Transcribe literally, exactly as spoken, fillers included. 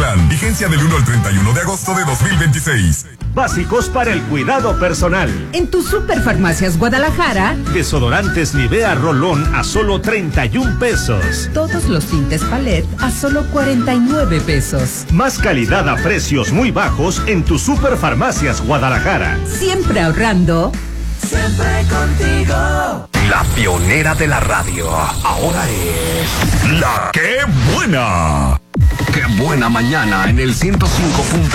Mazatlán. Vigencia del uno al treinta y uno de agosto de dos mil veintiséis. Básicos para el cuidado personal. En tu Superfarmacias Guadalajara. Desodorantes Nivea Rolón a solo treinta y un pesos. Todos los tintes Palette a solo cuarenta y nueve pesos. Más calidad a precios muy bajos en tu Superfarmacias Guadalajara. Siempre ahorrando. Siempre contigo. La pionera de la radio. Ahora es... La ¡Qué buena! ¡Qué buena mañana! En el ciento cinco punto